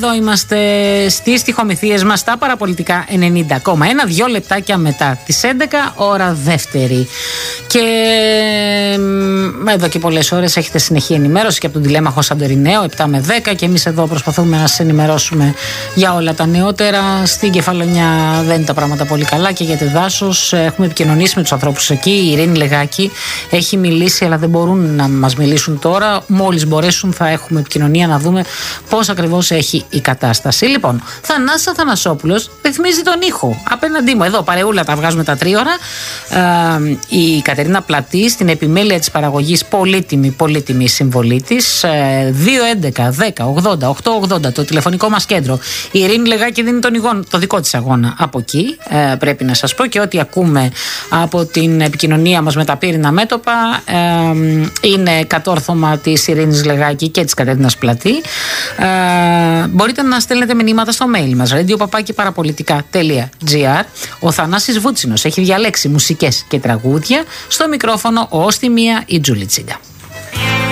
εδώ είμαστε στις τυχομηθείες μας στα παραπολιτικά 90,1. 2 λεπτάκια μετά τις 11, ώρα δεύτερη. Και εδώ και πολλές ώρες έχετε συνεχή ενημέρωση και από τον τηλέμαχο Σαντορινέο 7 με 10, και εμείς εδώ προσπαθούμε να σας ενημερώσουμε για όλα τα νεότερα. Στην Κεφαλονιά δεν είναι τα πράγματα πολύ καλά και για τη Δάσος έχουμε επικοινωνήσει με τους ανθρώπους εκεί. Η Ειρήνη Λεγάκη έχει μιλήσει, αλλά δεν μπορούν να μας μιλήσουν τώρα. Μόλις μπορέσουν θα έχουμε επικοινωνία να δούμε πώς ακριβώς έχει η κατάσταση. Λοιπόν, Θανάσης Αθανασόπουλος ρυθμίζει τον ήχο απέναντί μου. Εδώ παρεούλα τα βγάζουμε τα τρίωρα. Η Κατερίνα Πλατή στην επιμέλεια της παραγωγής, πολύτιμη συμβολή της. 211 10 80 880 το τηλεφωνικό μας κέντρο. Η Ειρήνη Λεγάκη δίνει το δικό της αγώνα από εκεί, πρέπει να σας πω, και ό,τι ακούμε από την επικοινωνία μας με τα πύρινα μέτωπα είναι κατόρθωμα της Ειρήνης Λεγάκη και της Κατερίνας Πλατή. Μπορείτε να στέλνετε μηνύματα στο mail μας radio@parapolitica.gr. Ο Θανάσης Βούτσινος έχει διαλέξει μουσικές και τραγούδια. Στο μικρόφωνο ως τη μία η Τζούλη Τσίγκα.